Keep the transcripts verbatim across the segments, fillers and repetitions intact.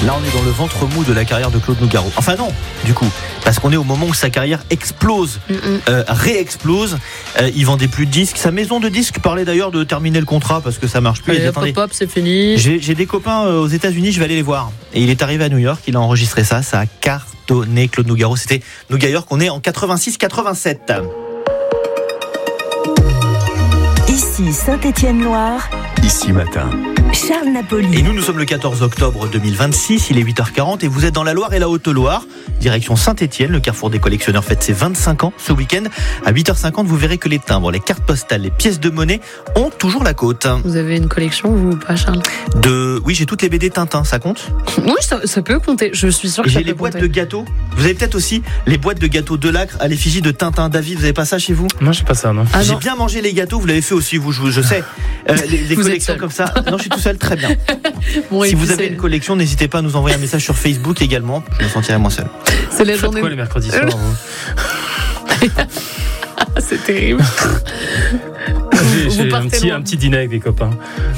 Là, on est dans le ventre mou de la carrière de Claude Nougaro. Enfin non, du coup, parce qu'on est au moment où sa carrière explose, euh, réexplose. Euh, il vendait plus de disques. Sa maison de disques parlait d'ailleurs de terminer le contrat parce que ça marche plus. Allez, il dit, attendez, pop, c'est fini. J'ai, j'ai des copains euh, aux États-Unis, je vais aller les voir. Et il est arrivé à New York, il a enregistré ça, ça a cartonné. Claude Nougaro, c'était New York. On est en quatre-vingt-six quatre-vingt-sept. Ici Saint-Étienne-Loire. Ici matin. Charles Napoli. Et nous, nous sommes le quatorze octobre deux mille vingt-six, il est huit heures quarante et vous êtes dans la Loire et la Haute-Loire, direction Saint-Étienne. Le Carrefour des collectionneurs fête ses vingt-cinq ans ce week-end. À huit heures cinquante, vous verrez que les timbres, les cartes postales, les pièces de monnaie ont toujours la cote. Vous avez une collection, vous ou pas, Charles? De... Oui, j'ai toutes les B D Tintin, ça compte? Oui, ça, ça peut compter, je suis sûr que j'ai ça les peut boîtes compter. de gâteaux. Vous avez peut-être aussi les boîtes de gâteaux de Lacre à l'effigie de Tintin. David, vous avez pas ça chez vous? Non, j'ai pas ça, non. Ah, j'ai non. bien mangé les gâteaux, vous l'avez fait aussi, vous, je, je sais. Euh, les les Vous êtes collections seul. comme ça. Non, je suis tout seul, très bien. Bon, et Si puis vous avez c'est- une collection, n'hésitez pas à nous envoyer un message sur Facebook également. Je me sentirai moins seul. c'est la Faites journée. quoi les mercredis soirs vous C'est terrible. J'ai, Vous j'ai un, partez petit, loin. un petit dîner avec des copains.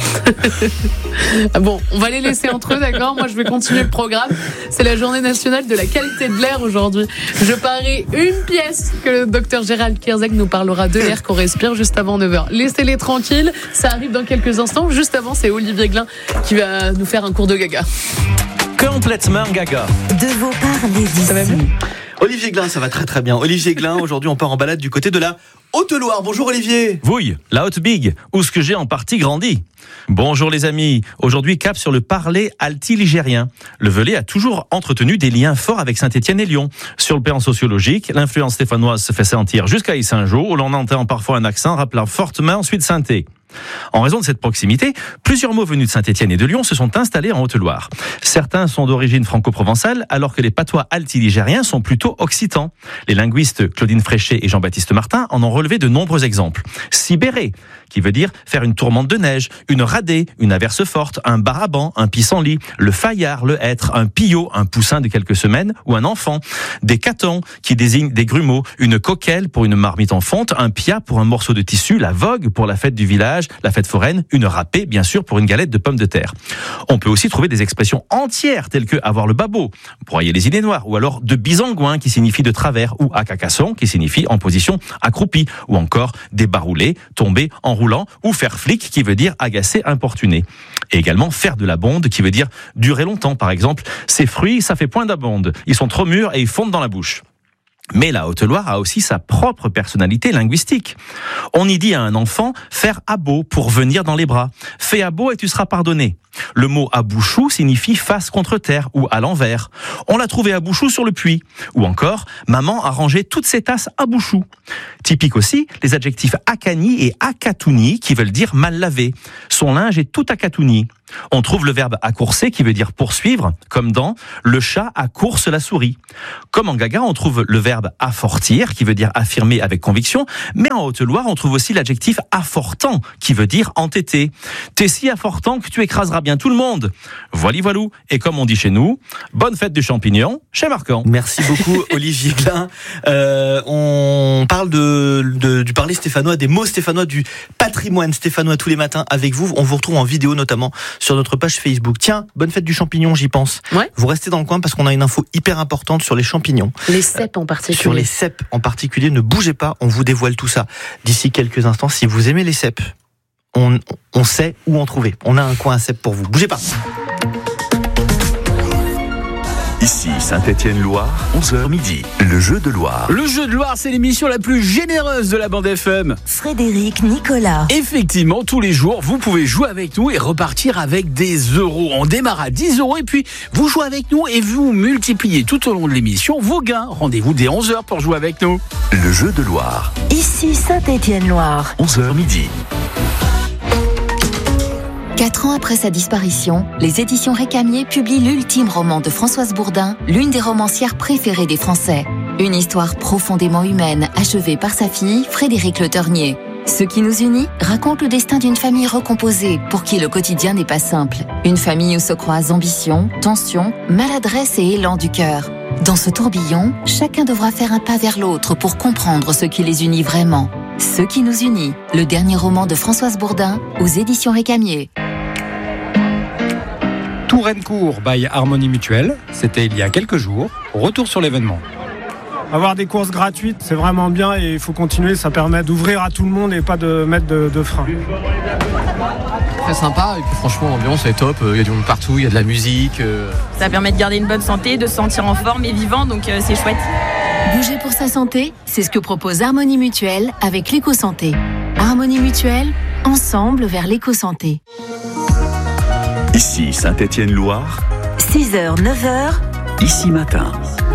Ah bon, on va les laisser entre eux, d'accord? Moi, je vais continuer le programme. C'est la journée nationale de la qualité de l'air aujourd'hui. Je parie une pièce que le docteur Gérald Kierzek nous parlera de l'air qu'on respire juste avant neuf heures. Laissez-les tranquilles, ça arrive dans quelques instants. Juste avant, c'est Olivier Glin qui va nous faire un cours de gaga. Complètement gaga. De vos parler Ça va d'ici. bien? Olivier Glin, ça va très très bien. Olivier Glin, aujourd'hui on part en balade du côté de la Haute-Loire. Bonjour Olivier. Vouille, la haute big, où ce que j'ai en partie grandi. Bonjour les amis, aujourd'hui cap sur le parler alti-ligérien. Le Velay a toujours entretenu des liens forts avec Saint-Étienne et Lyon. Sur le plan sociologique, l'influence stéphanoise se fait sentir jusqu'à Issingeau, où l'on entend parfois un accent rappelant fortement ensuite Saint-É. En raison de cette proximité, plusieurs mots venus de Saint-Étienne et de Lyon se sont installés en Haute-Loire. Certains sont d'origine franco-provençale, alors que les patois alti-ligériens sont plutôt occitans. Les linguistes Claudine Fréchet et Jean-Baptiste Martin en ont relevé de nombreux exemples. Sibéré, qui veut dire faire une tourmente de neige, une radée, une averse forte, un baraban, un pissenlit, le faillard, le hêtre, un pillot, un poussin de quelques semaines ou un enfant, des catons, qui désignent des grumeaux, une coquelle pour une marmite en fonte, un pia pour un morceau de tissu, la vogue pour la fête du village, la fête foraine, une râpée, bien sûr, pour une galette de pommes de terre. On peut aussi trouver des expressions entières telles que avoir le babot, broyer les idées noires, ou alors de bisangouin qui signifie de travers, ou acacasson qui signifie en position accroupie, ou encore débarouler, tomber en roulant, ou faire flic qui veut dire agacer, importuner. Et également faire de la bonde qui veut dire durer longtemps, par exemple. Ces fruits, ça fait point d'abonde. Ils sont trop mûrs et ils fondent dans la bouche. Mais la Haute-Loire a aussi sa propre personnalité linguistique. On y dit à un enfant « faire abo » pour venir dans les bras. « Fais abo et tu seras pardonné ». Le mot « abouchou » signifie « face contre terre » ou « à l'envers ». On l'a trouvé à Bouchou sur le puits. Ou encore « maman a rangé toutes ses tasses à Bouchou ». Typique aussi, les adjectifs « akani » et « akatouni » qui veulent dire « mal lavé ». Son linge est tout akatouni. On trouve le verbe accourser qui veut dire poursuivre, comme dans « le chat accourse la souris ». Comme en gaga, on trouve le verbe « affortir » qui veut dire affirmer avec conviction, mais en Haute-Loire, on trouve aussi l'adjectif « affortant » qui veut dire entêter. T'es si affortant que tu écraseras bien tout le monde. Voili voilou. Et comme on dit chez nous, bonne fête du champignon chez Marquand. Merci beaucoup Olivier Glin. Euh, on parle de, de, du parler stéphanois, des mots stéphanois, du patrimoine stéphanois tous les matins avec vous. On vous retrouve en vidéo notamment sur notre page Facebook. Tiens, bonne fête du champignon, j'y pense. Ouais. Vous restez dans le coin parce qu'on a une info hyper importante sur les champignons. Les cèpes en particulier. Sur les cèpes en particulier, ne bougez pas, on vous dévoile tout ça d'ici quelques instants. Si vous aimez les cèpes, on, on sait où en trouver. On a un coin à cèpes pour vous. Bougez pas. Ici Saint-Étienne-Loire, onze heures midi, le jeu de Loire. Le jeu de Loire, c'est l'émission la plus généreuse de la bande F M. Frédéric Nicolas. Effectivement, tous les jours, vous pouvez jouer avec nous et repartir avec des euros. On démarre à dix euros et puis vous jouez avec nous et vous multipliez tout au long de l'émission vos gains. Rendez-vous dès onze heures pour jouer avec nous. Le jeu de Loire, Ici Saint-Étienne-Loire. onze heures midi. Quatre ans après sa disparition, les éditions Récamier publient l'ultime roman de Françoise Bourdin, l'une des romancières préférées des Français. Une histoire profondément humaine, achevée par sa fille, Frédéric Le Ternier. Ce qui nous unit raconte le destin d'une famille recomposée, pour qui le quotidien n'est pas simple. Une famille où se croisent ambition, tension, maladresse et élan du cœur. Dans ce tourbillon, chacun devra faire un pas vers l'autre pour comprendre ce qui les unit vraiment. Ce qui nous unit, le dernier roman de Françoise Bourdin, aux éditions Récamier. Tourencourt by Harmonie Mutuelle, c'était il y a quelques jours. Retour sur l'événement. Avoir des courses gratuites, c'est vraiment bien et il faut continuer, ça permet d'ouvrir à tout le monde et pas de mettre de, de frein. Très sympa et puis franchement l'ambiance est top, il y a du monde partout, il y a de la musique. Ça permet de garder une bonne santé, de se sentir en forme et vivant, donc euh, c'est chouette. Bouger pour sa santé, c'est ce que propose Harmonie Mutuelle avec l'éco-santé. Harmonie Mutuelle, ensemble vers l'éco-santé. Ici Saint-Étienne-Loire, six heures, neuf heures, ici matin.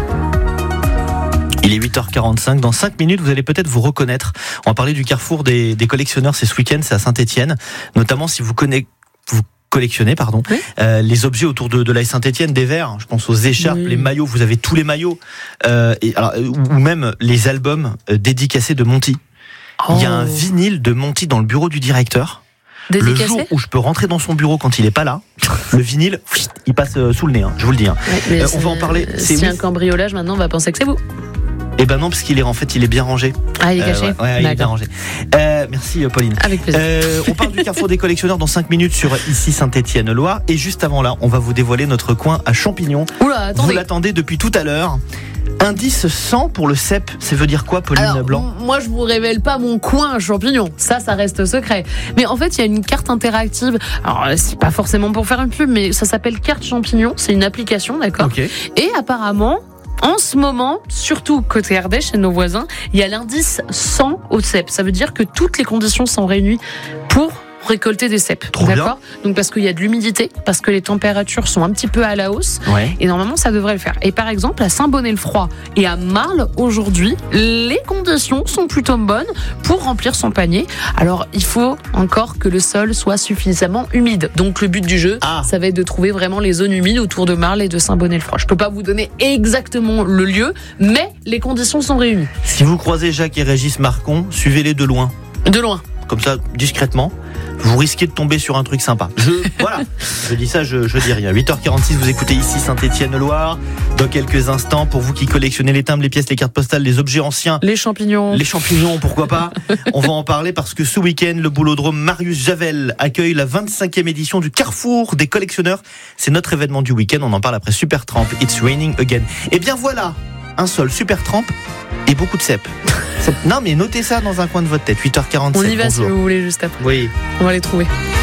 Il est huit heures quarante-cinq. Dans cinq minutes, vous allez peut-être vous reconnaître. On va parler du carrefour des, des collectionneurs. C'est ce week-end, c'est à Saint-Étienne. Notamment si vous, connect, vous collectionnez pardon, oui. euh, les objets autour de, de la Saint-Étienne, des verres. Je pense aux écharpes, oui. les maillots. Vous avez tous les maillots. Euh, et, alors, ou même les albums euh, dédicacés de Monty. Oh. Il y a un vinyle de Monty dans le bureau du directeur. Dédicacé? Le jour où je peux rentrer dans son bureau quand il est pas là, le vinyle, il passe sous le nez, hein, je vous le dis. Hein. Ouais, euh, on va en parler. C'est si oui. un cambriolage, maintenant, on va penser que c'est vous. Eh ben non, parce qu'il est en fait, il est bien rangé. Ah, il est caché. Euh, ouais, ouais, il est bien rangé. Euh, merci Pauline. Avec plaisir. Euh, on parle du carrefour des collectionneurs dans cinq minutes sur ici Saint-Étienne-Loire. Et juste avant là, on va vous dévoiler notre coin à champignons. Oula, attendez. Vous l'attendez depuis tout à l'heure. Indice cent pour le C E P, ça veut dire quoi, Pauline Alors, Blanc? Moi, je vous révèle pas mon coin à champignons. Ça, ça reste secret. Mais en fait, il y a une carte interactive. Alors, c'est pas forcément pour faire une pub, mais ça s'appelle Carte Champignon. C'est une application, d'accord? Okay. Et apparemment, en ce moment, surtout côté Ardèche, chez nos voisins, il y a l'indice cent au C E P. Ça veut dire que toutes les conditions sont réunies pour récolter des cèpes. Trop d'accord bien. Donc parce qu'il y a de l'humidité, parce que les températures sont un petit peu à la hausse, ouais. et normalement ça devrait le faire. Et par exemple à Saint-Bonnet-le-Froid et à Marle aujourd'hui, les conditions sont plutôt bonnes pour remplir son panier. Alors il faut encore que le sol soit suffisamment humide. Donc le but du jeu, ah. ça va être de trouver vraiment les zones humides autour de Marle et de Saint-Bonnet-le-Froid. Je peux pas vous donner exactement le lieu, mais les conditions sont réunies. Si vous croisez Jacques et Régis Marcon, suivez-les de loin. De loin. Comme ça, discrètement. Vous risquez de tomber sur un truc sympa. Je, voilà, je dis ça, je, je dis rien. huit heures quarante-six, vous écoutez ici Saint-Étienne-Loire. Dans quelques instants, pour vous qui collectionnez les timbres, les pièces, les cartes postales, les objets anciens. Les champignons. Les champignons, pourquoi pas. On va en parler parce que ce week-end, le boulodrome Marius Javel accueille la vingt-cinquième édition du Carrefour des collectionneurs. C'est notre événement du week-end. On en parle après Supertramp. It's raining again. Et bien voilà, un seul Supertramp et beaucoup de cèpes. Non mais notez ça dans un coin de votre tête. huit heures quarante-sept. On y va bonjour. Si vous voulez juste après. Oui. On va les trouver.